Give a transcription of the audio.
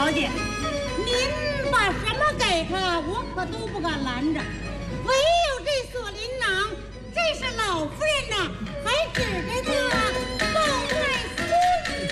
小姐，您把什么给他，我可都不敢拦着。